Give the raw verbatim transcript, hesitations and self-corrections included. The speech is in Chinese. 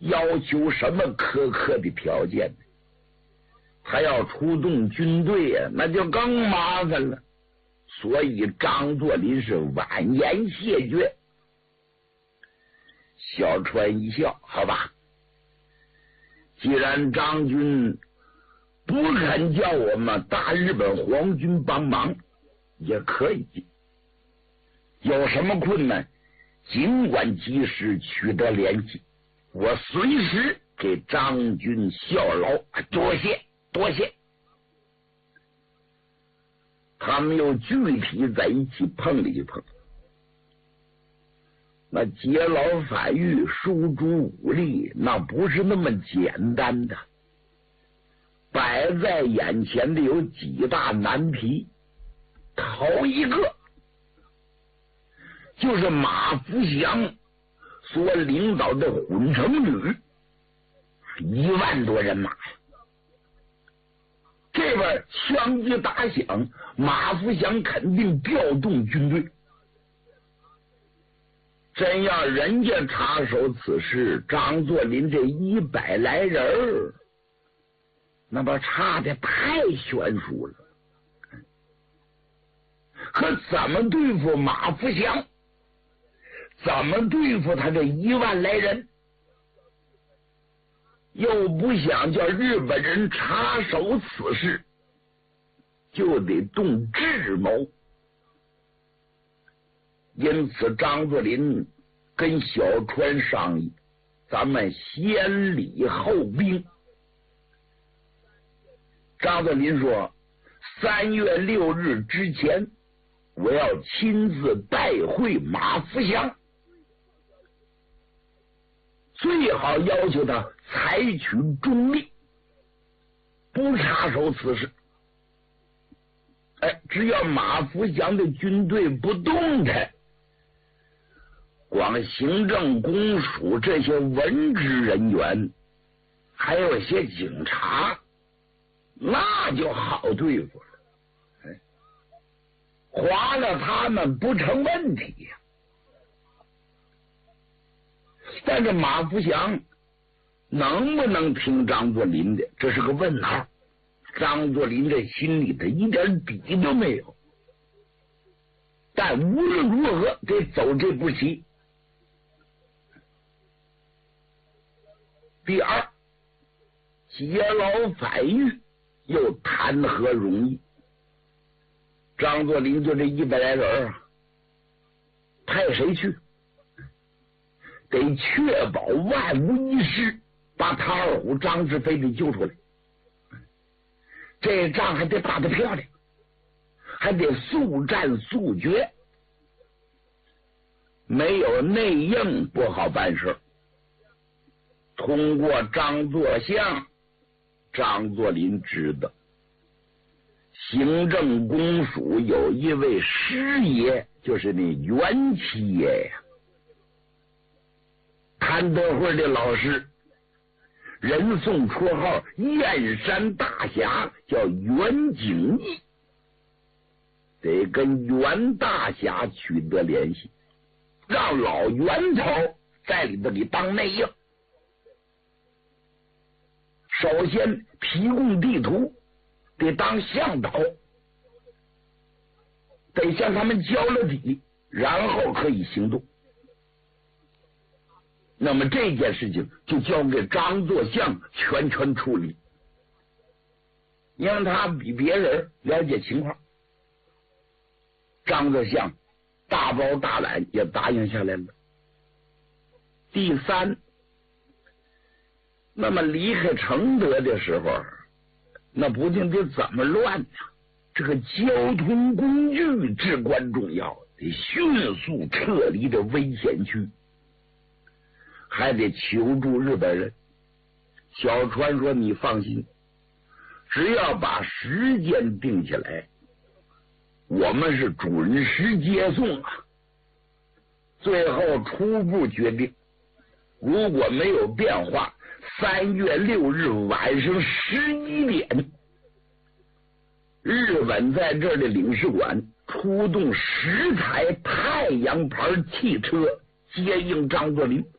要求什么苛刻的条件？他要出动军队呀、啊，那就更麻烦了。所以张作霖是婉言谢绝。小川一笑，好吧，既然张军不肯叫我们大日本皇军帮忙，也可以。有什么困难，尽管及时取得联系，我随时给张军效劳。多谢多谢。他们又具体在一起碰了一碰。那劫牢反狱、输诸武力，那不是那么简单的。摆在眼前的有几大难题。头一个就是马福祥所领导的混成旅，一万多人马呀。这边枪击打响，马福祥肯定调动军队。真要人家插手此事，张作霖这一百来人，那么差的太悬殊了。可怎么对付马福祥？怎么对付他这一万来人？又不想叫日本人插手此事，就得动智谋。因此张作霖跟小川商议，咱们先礼后兵。张作霖说，三月六日之前，我要亲自拜会马福祥，最好要求他采取中立，不插手此事。哎，只要马福祥的军队不动弹，光行政公署这些文职人员，还有些警察，那就好对付了。哎，划了他们不成问题呀。但是马福祥能不能听张作霖的，这是个问号。张作霖这心里的一点底都没有。但无论如何得走这步棋。第二，劫牢反狱又谈何容易？张作霖就这一百来人啊，派谁去？得确保万无一失，把唐二虎、张志飞给救出来。这仗还得打得漂亮，还得速战速决，没有内应不好办事。通过张作相，张作霖知道行政公署有一位师爷，就是那袁七爷呀，谭德惠的老师，人送绰号燕山大侠，叫袁景义。得跟袁大侠取得联系，让老袁头在里头里当内应。首先提供地图，得当向导，得向他们交了底，然后可以行动。那么这件事情就交给张作相全权处理，因为他比别人了解情况。张作相大包大揽也答应下来了。第三，那么离开承德的时候，那不定得怎么乱呢？这个交通工具至关重要，得迅速撤离这危险区，还得求助日本人。小川说：“你放心，只要把时间定下来，我们是准时接送啊。”最后初步决定，如果没有变化，三月六日晚上十一点，日本在这儿的领事馆出动十台太阳牌汽车接应张作霖。